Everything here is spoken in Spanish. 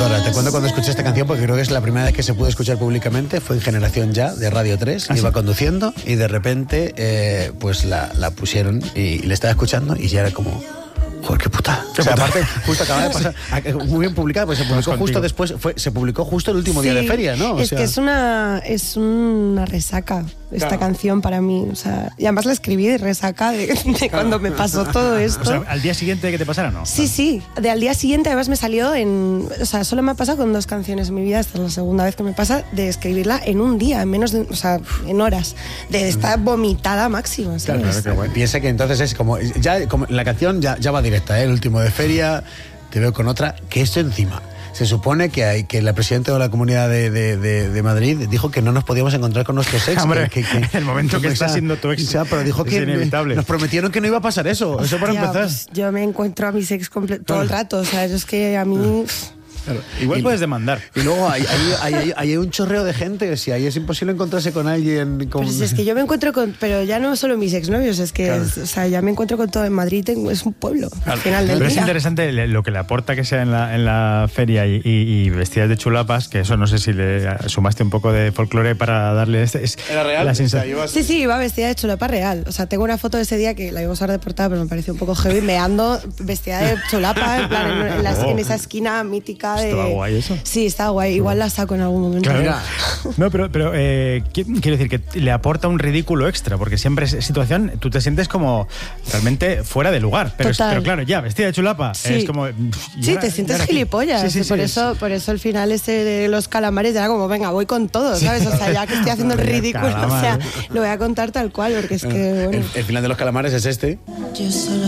Dora, te cuento cuando escuché esta canción porque creo que es la primera vez que se pudo escuchar públicamente. Fue en Generación Ya, de Radio 3. Iba conduciendo y de repente pues la pusieron y le estaba escuchando y ya era como... Joder, qué puta. O sea, aparte, justo acaba de pasar, muy bien publicada, pues se publicó justo después, se publicó justo el último día de feria, ¿no? Es que es una resaca esta canción para mí, o sea, y además la escribí de resaca de cuando me pasó todo esto. O sea, ¿al día siguiente de que te pasara, no? Sí, al día siguiente además me salió o sea, solo me ha pasado con 2 canciones en mi vida, esta es la segunda vez que me pasa, de escribirla en un día, en menos de, o sea, en horas, de estar vomitada máxima, ¿sabes? Claro, piensa que entonces es como la canción ya va directa, el último de feria, te veo con otra, que esto encima. Se supone que la presidenta de la Comunidad de Madrid dijo que no nos podíamos encontrar con nuestros ex. Hombre, el momento que está siendo tu ex pero dijo que inevitable. Nos prometieron que no iba a pasar eso. Eso para empezar. Pues yo me encuentro a mis ex todo el rato. O sea, es que a mí... Claro. Igual puedes demandar. Y luego hay un chorreo de gente. Si ahí es imposible encontrarse con alguien. Pero si es que yo me encuentro con... Pero ya no solo mis exnovios, es que o sea, ya me encuentro con todo en Madrid. Es un pueblo al final del día. Pero es interesante lo que le aporta que sea en la feria y vestidas de chulapas, que eso no sé si le sumaste un poco de folclore para darle... ¿Era real? La sensación. Sí, iba vestida de chulapa real. O sea, tengo una foto de ese día que la iba a usar de portada, pero me pareció un poco heavy. Me ando vestida de chulapa, en plan, en esa esquina mítica. ¿Estaba guay eso? Sí, estaba guay. Igual la saco en algún momento. Claro. No, pero quiero decir que le aporta un ridículo extra, porque siempre es situación, tú te sientes como realmente fuera de lugar. Pero claro, ya, vestida de chulapa, es como... Sí, te sientes gilipollas. Sí, por eso el final ese de los calamares era como, venga, voy con todo, ¿sabes? O sea, ya que estoy haciendo el ridículo, o sea, lo voy a contar tal cual, porque es que, bueno... El final de los calamares es este. Yo solo